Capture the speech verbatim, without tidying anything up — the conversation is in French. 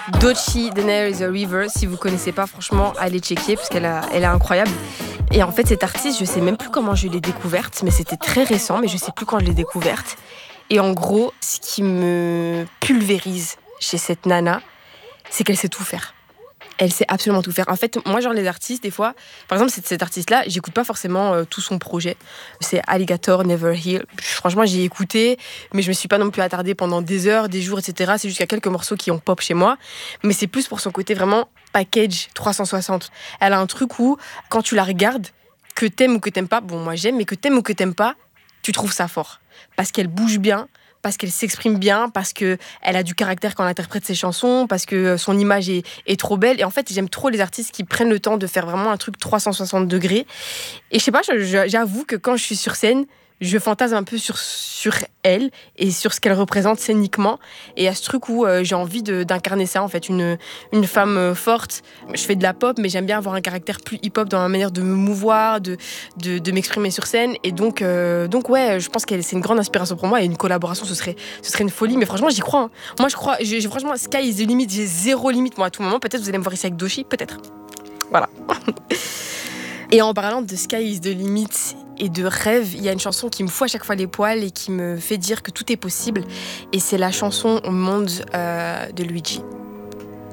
Doechii, The Nair is a River. Si vous connaissez pas, franchement, allez checker parce qu'elle a, elle est incroyable. Et en fait, cette artiste, je sais même plus comment je l'ai découverte, mais c'était très récent, mais je sais plus quand je l'ai découverte. Et en gros, ce qui me pulvérise chez cette nana, c'est qu'elle sait tout faire. Elle sait absolument tout faire. En fait, moi, genre les artistes, des fois, par exemple, cette, cette artiste-là, j'écoute pas forcément euh, tout son projet. C'est Alligator Never Heal. Franchement, j'ai écouté, mais je me suis pas non plus attardée pendant des heures, des jours, et cetera. C'est juste qu'il y a quelques morceaux qui ont pop chez moi, mais c'est plus pour son côté vraiment package trois cent soixante. Elle a un truc où, quand tu la regardes, que t'aimes ou que t'aimes pas, bon, moi j'aime, mais que t'aimes ou que t'aimes pas, tu trouves ça fort. Parce qu'elle bouge bien, parce qu'elle s'exprime bien, parce qu'elle a du caractère quand elle interprète ses chansons, parce que son image est, est trop belle. Et en fait, j'aime trop les artistes qui prennent le temps de faire vraiment un truc trois cent soixante degrés. Et je sais pas, je, je, j'avoue que quand je suis sur scène, je fantasme un peu sur, sur elle et sur ce qu'elle représente scéniquement. Et il y a ce truc où euh, j'ai envie de, d'incarner ça, en fait. Une, une femme euh, forte. Je fais de la pop, mais j'aime bien avoir un caractère plus hip-hop dans ma manière de me mouvoir, de, de, de m'exprimer sur scène. Et donc, euh, donc ouais, je pense que c'est une grande inspiration pour moi. Et une collaboration, ce serait, ce serait une folie. Mais franchement, j'y crois. Hein. Moi, je crois, j'ai, franchement, sky is the limit. J'ai zéro limite, moi, à tout moment. Peut-être vous allez me voir ici avec Doechii, peut-être. Voilà. Et en parlant de Sky is the limit et de rêve, il y a une chanson qui me fout à chaque fois les poils et qui me fait dire que tout est possible. Et c'est la chanson Monde euh, de Luigi.